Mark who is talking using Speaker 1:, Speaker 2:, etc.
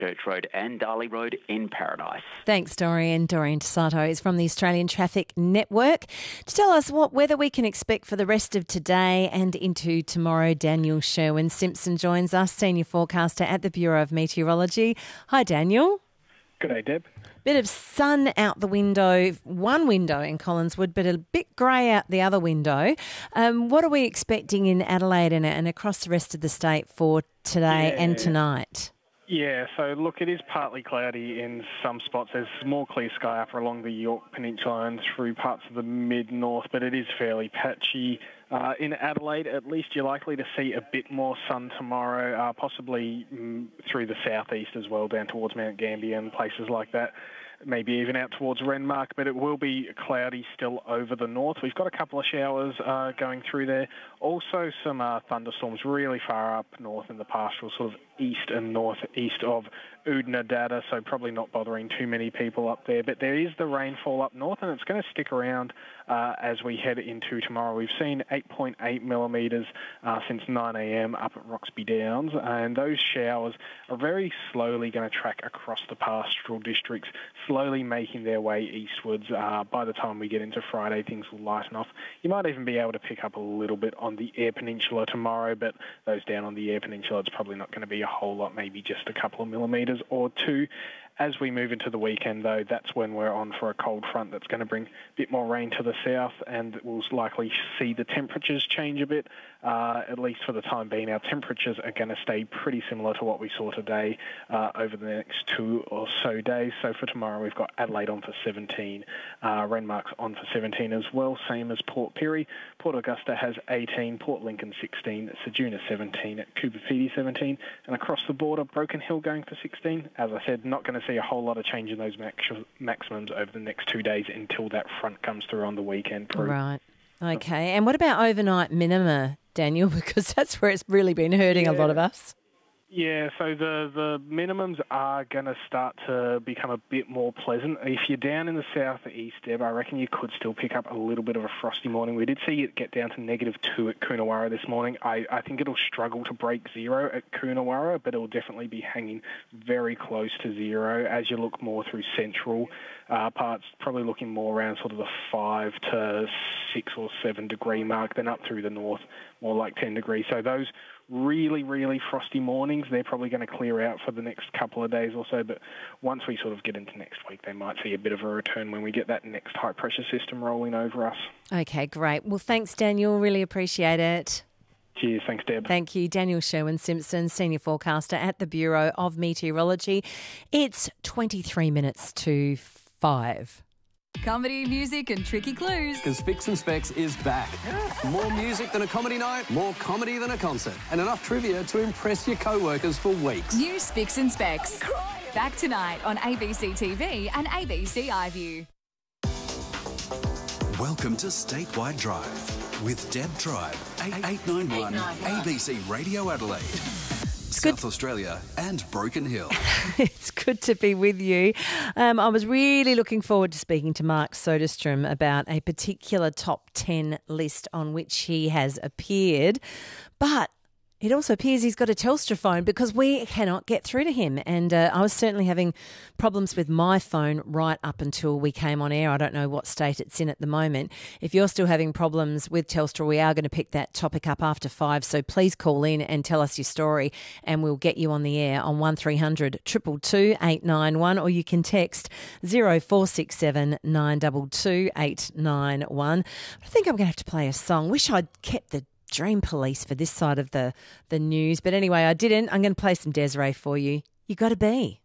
Speaker 1: Church Road and Darley Road in Paradise.
Speaker 2: Thanks, Dorian. Dorian Tasato is from the Australian Traffic Network. To tell us what weather we can expect for the rest of today and into tomorrow, Daniel Sherwin-Simpson joins us, Senior Forecaster at the Bureau of Meteorology. Hi, Daniel.
Speaker 3: Good day, Deb.
Speaker 2: Bit of sun out the window, one window in Collinswood, but a bit grey out the other window. What are we expecting in Adelaide and across the rest of the state for today and tonight?
Speaker 3: Yeah, so look, it is partly cloudy in some spots. There's more clear sky up along the York Peninsula and through parts of the mid-north, but it is fairly patchy. In Adelaide, at least you're likely to see a bit more sun tomorrow, possibly through the southeast as well, down towards Mount Gambier and places like that. Maybe even out towards Renmark, but it will be cloudy still over the north. We've got a couple of showers going through there. Also some thunderstorms really far up north in the pastoral, sort of east and northeast of Oodnadatta, so probably not bothering too many people up there. But there is the rainfall up north, and it's going to stick around as we head into tomorrow. We've seen 8.8 millimetres since 9 a.m. up at Roxby Downs, and those showers are very slowly going to track across the pastoral districts, slowly making their way eastwards. By the time we get into Friday, things will lighten off. You might even be able to pick up a little bit on the Eyre Peninsula tomorrow, but those down on the Eyre Peninsula, it's probably not going to be a whole lot, maybe just a couple of millimetres or two. As we move into the weekend, though, that's when we're on for a cold front that's going to bring a bit more rain to the south, and we'll likely see the temperatures change a bit, at least for the time being. Our temperatures are going to stay pretty similar to what we saw today over the next 2 or so days. So for tomorrow, we've got Adelaide on for 17, Renmark's on for 17 as well, same as Port Pirie. Port Augusta has 18, Port Lincoln 16, Ceduna 17, Coober Pedy 17, and across the border, Broken Hill going for 16. As I said, not going to see a whole lot of change in those maximums over the next 2 days until that front comes through on the weekend.
Speaker 2: Right. Okay. And what about overnight minima, Daniel? Because that's where it's really been hurting a lot of us.
Speaker 3: Yeah, so the minimums are going to start to become a bit more pleasant. If you're down in the southeast, Deb, I reckon you could still pick up a little bit of a frosty morning. We did see it get down to -2 at Coonawarra this morning. I think it'll struggle to break 0 at Coonawarra, but it'll definitely be hanging very close to 0 as you look more through central parts, probably looking more around sort of the 5 to 6 or 7 degree mark, then up through the north, more like 10 degrees. So those really, really frosty mornings, they're probably going to clear out for the next couple of days or so, but once we sort of get into next week, they might see a bit of a return when we get that next high-pressure system rolling over us.
Speaker 2: Okay, great. Well, thanks, Daniel. Really appreciate it.
Speaker 3: Cheers. Thanks, Deb.
Speaker 2: Thank you. Daniel Sherwin-Simpson, Senior Forecaster at the Bureau of Meteorology. It's 23 minutes to 5.
Speaker 4: Comedy, music and tricky clues.
Speaker 5: Because Spicks and Specs is back. More music than a comedy night, more comedy than a concert, and enough trivia to impress your co-workers for weeks.
Speaker 4: New Spicks and Specs. Back tonight on ABC TV and ABC iView.
Speaker 6: Welcome to Statewide Drive with Deb Tribe, 891 ABC Radio Adelaide. South Australia and Broken Hill.
Speaker 2: It's good to be with you. I was really looking forward to speaking to Mark Soderstrom about a particular top 10 list on which he has appeared, but it also appears he's got a Telstra phone because we cannot get through to him. And I was certainly having problems with my phone right up until we came on air. I don't know what state it's in at the moment. If you're still having problems with Telstra, we are going to pick that topic up after 5. So please call in and tell us your story and we'll get you on the air on 1300 222 891, or you can text 0467 922 891. I think I'm going to have to play a song. Wish I'd kept the Dream Police for this side of the news. But anyway, I didn't. I'm going to play some Desiree for you. You Gotta Be.